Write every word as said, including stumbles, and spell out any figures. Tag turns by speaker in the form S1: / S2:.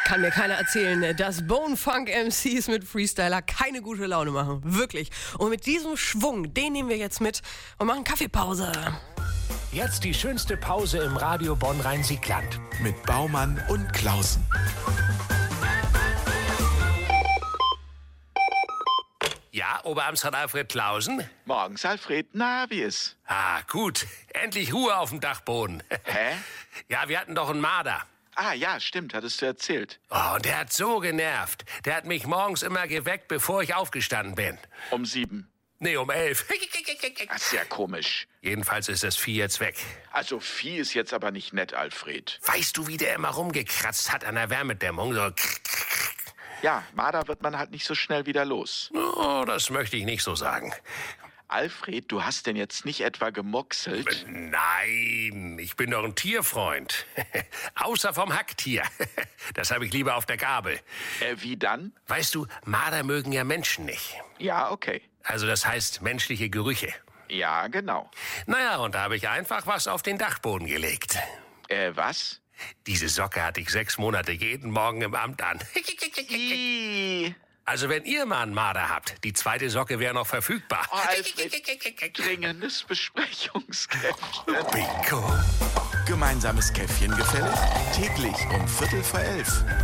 S1: Kann mir keiner erzählen, dass Bone Funk M Cs mit Freestyler keine gute Laune machen. Wirklich. Und mit diesem Schwung, den nehmen wir jetzt mit und machen Kaffeepause.
S2: Jetzt die schönste Pause im Radio Bonn-Rhein-Sieg-Land.
S3: Mit Baumann und Klausen.
S2: Ja, Oberamtsrat Alfred Klausen?
S4: Morgens, Alfred. Na, wie ist?
S2: Ah, gut. Endlich Ruhe auf dem Dachboden.
S4: Hä?
S2: Ja, wir hatten doch einen Marder.
S4: Ah, ja, stimmt, hattest du erzählt.
S2: Oh, und der hat so genervt. Der hat mich morgens immer geweckt, bevor ich aufgestanden bin.
S4: Um sieben.
S2: Nee, um elf.
S4: Das ist ja komisch.
S2: Jedenfalls ist das Vieh jetzt weg.
S4: Also Vieh ist jetzt aber nicht nett, Alfred.
S2: Weißt du, wie der immer rumgekratzt hat an der Wärmedämmung? So.
S4: Ja, Marder wird man halt nicht so schnell wieder los.
S2: Oh, das möchte ich nicht so sagen.
S4: Alfred, du hast denn jetzt nicht etwa gemuckselt?
S2: Nein, ich bin doch ein Tierfreund. Außer vom Hacktier. Das habe ich lieber auf der Gabel.
S4: Äh, wie dann?
S2: Weißt du, Marder mögen ja Menschen nicht.
S4: Ja, okay.
S2: Also das heißt menschliche Gerüche.
S4: Ja, genau.
S2: Naja, und da habe ich einfach was auf den Dachboden gelegt.
S4: Äh, was?
S2: Diese Socke hatte ich sechs Monate jeden Morgen im Amt an.
S4: Ih.
S2: Also wenn ihr mal einen Marder habt, die zweite Socke wäre noch verfügbar.
S4: Oh, Alfred, dringendes Besprechungskäffchen.
S2: Bingo.
S3: Gemeinsames Käffchen gefällig? Täglich um Viertel vor elf.